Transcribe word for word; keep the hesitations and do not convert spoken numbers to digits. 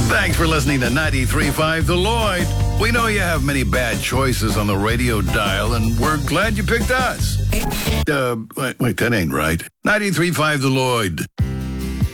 Thanks for listening to ninety-three point five The Lloyd. We know you have many bad choices on the radio dial, and we're glad you picked us. Uh, wait, wait that ain't right. ninety-three point five The Lloyd.